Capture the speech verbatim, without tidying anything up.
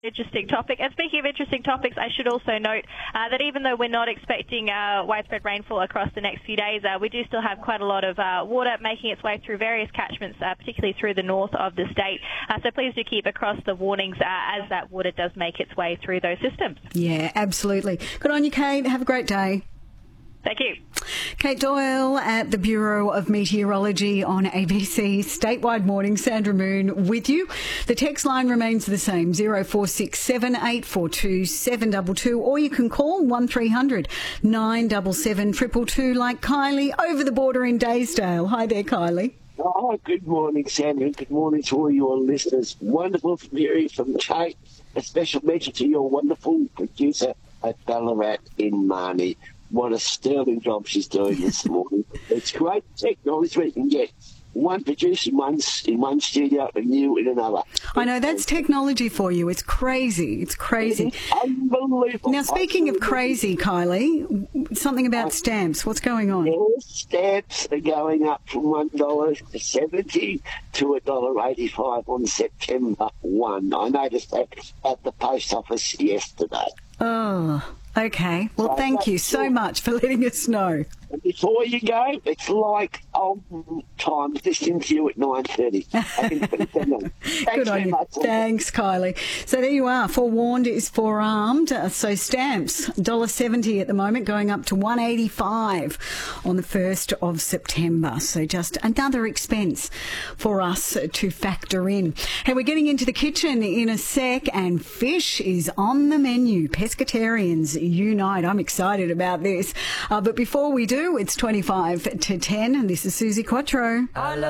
Interesting topic. And speaking of interesting topics, I should also note uh, that even though we're not expecting uh, widespread rainfall across the next few days, uh, we do still have quite a lot of uh, water making its way through various catchments, uh, particularly through the north of the state. Uh, so please do keep across the warnings uh, as that water does make its way through those systems. Yeah, absolutely. Good on you, Kate. Have a great day. Thank you. Kate Doyle at the Bureau of Meteorology on A B C Statewide Morning. Sandra Moon with you. The text line remains the same, zero four six seven eight four two seven two two, or you can call one three hundred nine seven seven two two two like Kylie over the border in Daysdale. Hi there, Kylie. Oh, good morning, Sandra. Good morning to all your listeners. Wonderful from hearing from Kate. A special mention to your wonderful producer at Ballarat in Marnie. What a sterling job she's doing this morning. It's great technology we can get one producer in one, in one studio and you in another. I know, that's technology for you. It's crazy. It's crazy. It's unbelievable. Now, speaking of crazy, Kylie, something about stamps. What's going on? Yes, stamps are going up from one dollar to seventy to one dollar eighty-five on September first. I noticed that at the post office yesterday. Oh, okay. Well, thank you so much for letting us know. And before you go, it's like old times listening to you at nine thirty. Good on you. Thanks, Kylie. So there you are. Forewarned is forearmed. Uh, so stamps, one dollar seventy at the moment, going up to one dollar eighty-five on the first of September. So just another expense for us to factor in. Hey, we're getting into the kitchen in a sec, and fish is on the menu. Pescatarians unite. I'm excited about this. Uh, but before we do, it's twenty-five to ten, and this is Susie Quattro.